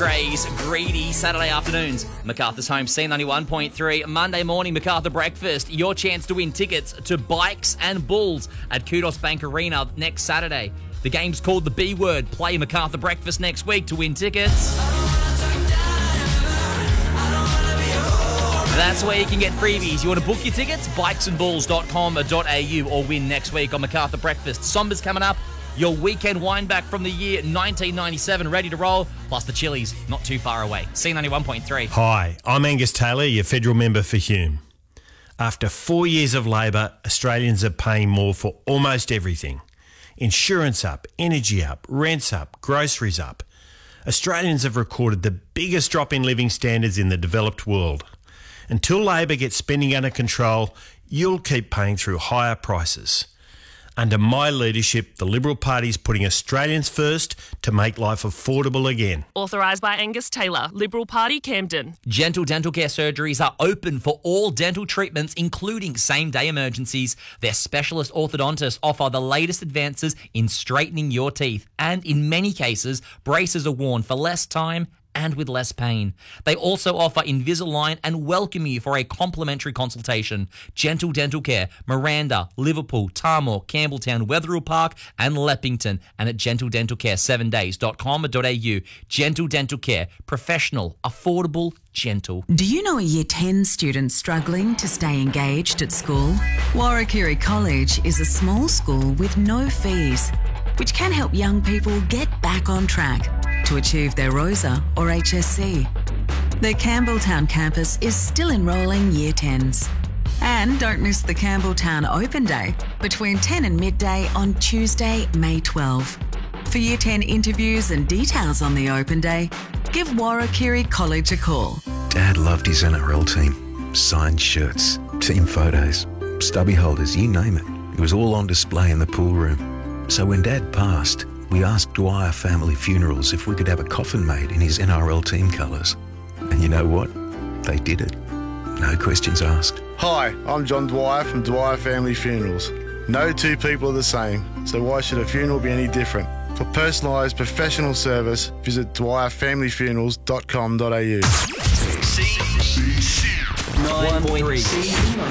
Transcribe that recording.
McRae's Greedy Saturday afternoons. MacArthur's home, C91.3. Monday morning, MacArthur Breakfast. Your chance to win tickets to Bikes and Bulls at Kudos Bank Arena next Saturday. The game's called the B Word. Play MacArthur Breakfast next week to win tickets. That's where you can get freebies. You want to book your tickets? bikesandbulls.com.au or win next week on MacArthur Breakfast. Somber's coming up. Your weekend wind back from the year 1997 ready to roll, plus the Chili's not too far away. C91.3. Hi, I'm Angus Taylor, your federal member for Hume. After 4 years of Labor, Australians are paying more for almost everything. Insurance up, energy up, rents up, groceries up. Australians have recorded the biggest drop in living standards in the developed world. Until Labor gets spending under control, you'll keep paying through higher prices. Under my leadership, the Liberal Party is putting Australians first to make life affordable again. Authorised by Angus Taylor, Liberal Party, Camden. Gentle Dental Care surgeries are open for all dental treatments, including same-day emergencies. Their specialist orthodontists offer the latest advances in straightening your teeth, and in many cases, braces are worn for less time and with less pain. They also offer Invisalign and welcome you for a complimentary consultation. Gentle Dental Care, Miranda, Liverpool, Tarmore, Campbelltown, Wetherill Park and Leppington, and at gentledentalcare7days.com.au. Gentle Dental Care, professional, affordable, gentle. Do you know a Year 10 student struggling to stay engaged at school? Warrakirri College is a small school with no fees, which can help young people get back on track to achieve their ROSA or HSC. The Campbelltown campus is still enrolling Year 10s. And don't miss the Campbelltown Open Day between 10 and midday on Tuesday, May 12. For Year 10 interviews and details on the Open Day, give Warrakirri College a call. Dad loved his NRL team. Signed shirts, team photos, stubby holders, you name it. It was all on display in the pool room. So when Dad passed, we asked Dwyer Family Funerals if we could have a coffin made in his NRL team colours. And you know what? They did it. No questions asked. Hi, I'm John Dwyer from Dwyer Family Funerals. No two people are the same, so why should a funeral be any different? For personalised professional service, visit dwyerfamilyfunerals.com.au. C9.3.